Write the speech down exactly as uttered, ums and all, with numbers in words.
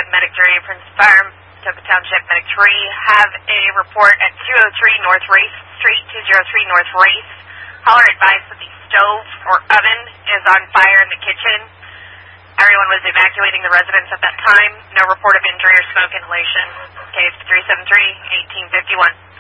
Medic three, Prince Farm, Toka Township, Medic three, have a report at two oh three North Race Street, two oh three North Race. Caller advised that the stove or oven is on fire in the kitchen. Everyone was evacuating the residence at that time. No report of injury or smoke inhalation. Case three seven three, eighteen fifty-one.